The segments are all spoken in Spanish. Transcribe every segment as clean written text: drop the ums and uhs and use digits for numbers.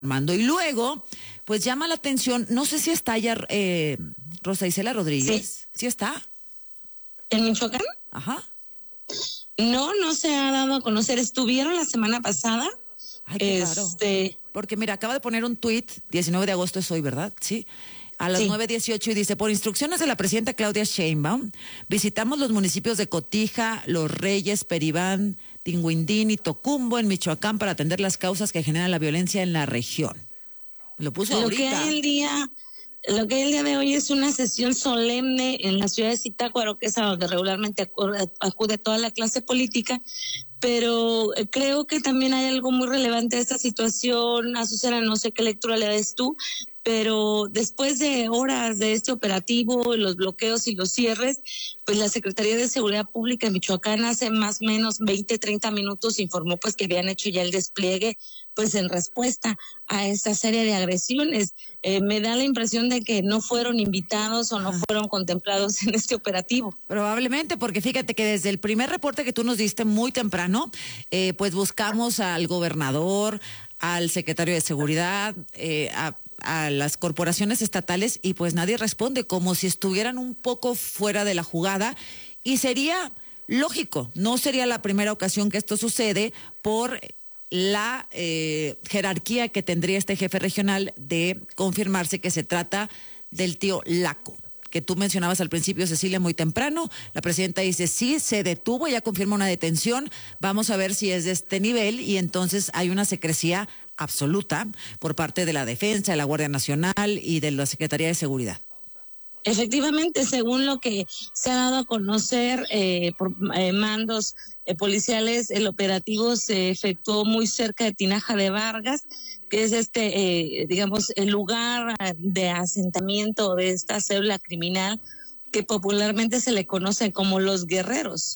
Armando. Y luego, pues llama la atención, no sé si está ya Rosa Isela Rodríguez. ¿Sí está? ¿En Michoacán? Ajá. No se ha dado a conocer. Estuvieron la semana pasada. Ay, qué raro. Porque mira, acaba de poner un tuit, 19 de agosto es hoy, ¿verdad? Sí. A las 9:18 y dice, por instrucciones de la presidenta Claudia Sheinbaum, visitamos los municipios de Cotija, Los Reyes, Peribán, Tinguindín y Tocumbo en Michoacán para atender las causas que generan la violencia en la región. Lo puso ahorita. Lo que hay el día de hoy es una sesión solemne en la ciudad de Zitácuaro, que es a donde regularmente acude toda la clase política, pero creo que también hay algo muy relevante de esta situación. Azucena, no sé qué lectura le des tú, pero después de horas de este operativo, los bloqueos y los cierres, pues la Secretaría de Seguridad Pública en Michoacán hace más o menos 20-30 minutos informó pues que habían hecho ya el despliegue pues en respuesta a esta serie de agresiones. Me da la impresión de que no fueron invitados o no fueron contemplados en este operativo. Probablemente, porque fíjate que desde el primer reporte que tú nos diste muy temprano, pues buscamos al gobernador, al secretario de Seguridad, a las corporaciones estatales y pues nadie responde, como si estuvieran un poco fuera de la jugada, y sería lógico, no sería la primera ocasión que esto sucede por la jerarquía que tendría este jefe regional de confirmarse que se trata del tío Laco, que tú mencionabas al principio, Cecilia, muy temprano. La presidenta dice, sí, se detuvo, ya confirma una detención, vamos a ver si es de este nivel, y entonces hay una secrecía absoluta por parte de la Defensa, de la Guardia Nacional y de la Secretaría de Seguridad. Efectivamente, según lo que se ha dado a conocer por mandos policiales, el operativo se efectuó muy cerca de Tinaja de Vargas, que es digamos, el lugar de asentamiento de esta célula criminal que popularmente se le conoce como los guerreros.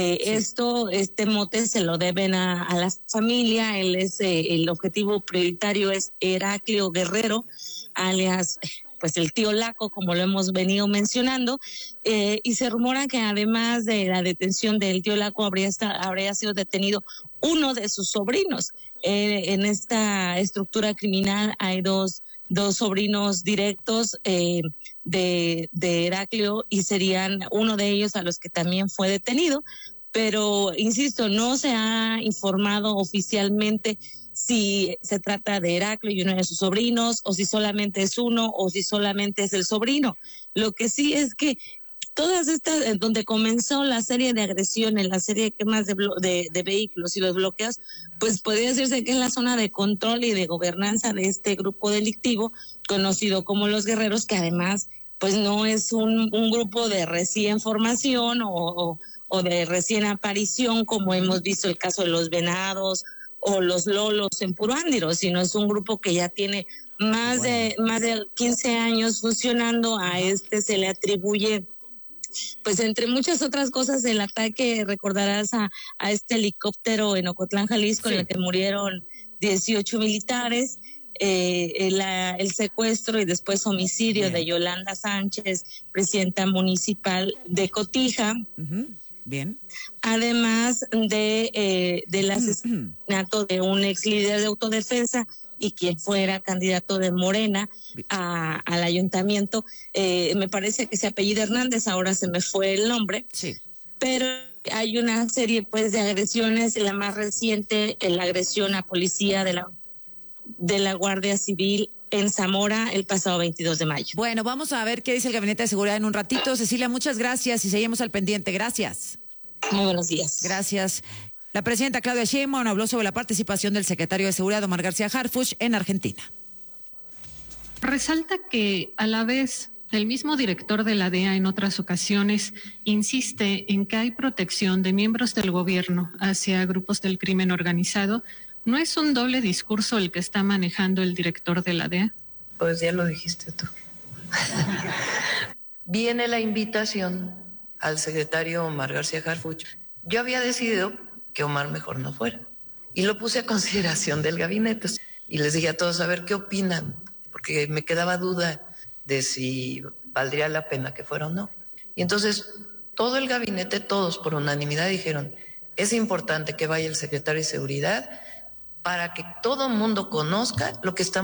Este mote se lo deben a la familia. Él es el objetivo prioritario es Heraclio Guerrero, alias pues el tío Laco, como lo hemos venido mencionando, y se rumora que además de la detención del tío Laco habría sido detenido uno de sus sobrinos. En esta estructura criminal hay dos sobrinos directos de Heraclio, y serían uno de ellos a los que también fue detenido, pero insisto, no se ha informado oficialmente si se trata de Heraclio y uno de sus sobrinos, o si solamente es uno, o si solamente es el sobrino. Lo que sí es que todas estas, donde comenzó la serie de agresiones, la serie de quemas de vehículos y los bloqueos, pues podría decirse que es la zona de control y de gobernanza de este grupo delictivo, conocido como los guerreros, que además pues no es un grupo de recién formación o de recién aparición, como hemos visto el caso de los Venados o los Lolos en Puruándiro, sino es un grupo que ya tiene más de 15 años funcionando. A se le atribuye, pues entre muchas otras cosas, el ataque, recordarás, a este helicóptero en Ocotlán, Jalisco, en el que murieron 18 militares, el secuestro y después homicidio de Yolanda Sánchez, presidenta municipal de Cotija. Bien. Además del asesinato de un ex líder de autodefensa y quien fuera candidato de Morena al ayuntamiento, me parece que se apellida Hernández, ahora se me fue el nombre. Sí. Pero hay una serie pues de agresiones, la más reciente, la agresión a policía de la Guardia Civil en Zamora el pasado 22 de mayo. Bueno, vamos a ver qué dice el Gabinete de Seguridad en un ratito. Cecilia, muchas gracias y seguimos al pendiente. Gracias. Muy buenos días. Gracias. La presidenta Claudia Sheinbaum habló sobre la participación del secretario de Seguridad, Omar García Harfuch, en Argentina. Resalta que a la vez el mismo director de la DEA en otras ocasiones insiste en que hay protección de miembros del gobierno hacia grupos del crimen organizado. ¿No es un doble discurso el que está manejando el director de la DEA? Pues ya lo dijiste tú. Viene la invitación al secretario Omar García Harfuch. Yo había decidido que Omar mejor no fuera y lo puse a consideración del gabinete y les dije a todos, a ver qué opinan, porque me quedaba duda de si valdría la pena que fuera o no. Y entonces todo el gabinete, todos por unanimidad dijeron, es importante que vaya el secretario de Seguridad para que todo el mundo conozca lo que estamos